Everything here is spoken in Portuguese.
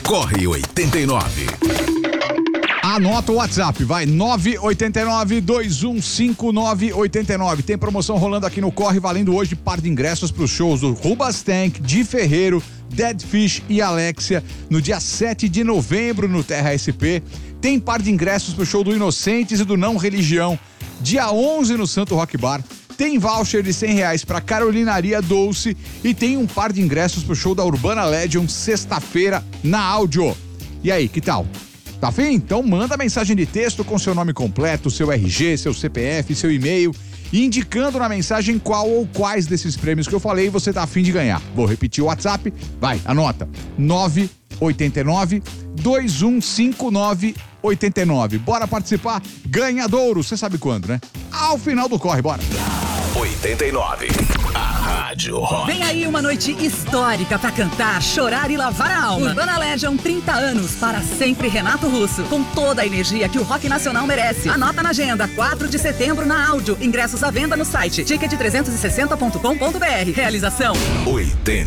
Corre 89. Anota o WhatsApp, vai 989-2159-89. Tem promoção rolando aqui no Corre, valendo hoje par de ingressos para os shows do Rubastank, Di Ferreiro, Dead Fish e Alexia no dia 7 de novembro no Terra SP. Tem par de ingressos pro show do Inocentes e do Não Religião, dia 11 no Santo Rock Bar. Tem voucher de R$100 para Carolinaria Dolce e tem um par de ingressos pro show da Urbana Legend sexta-feira na Áudio. E aí, que tal? Tá afim? Então manda mensagem de texto com seu nome completo, seu RG, seu CPF, seu e-mail, indicando na mensagem qual ou quais desses prêmios que eu falei você tá afim de ganhar. Vou repetir o WhatsApp, vai, anota, 989-2159-89. Bora participar, ganhadouro, você sabe quando, né? Ao final do Corre, bora! 89. A Rádio Rock. Vem aí uma noite histórica pra cantar, chorar e lavar a alma. Urbana Legend, 30 anos, para sempre Renato Russo, com toda a energia que o rock nacional merece. Anota na agenda, 4 de setembro na Áudio. Ingressos à venda no site ticket360.com.br. Realização 80.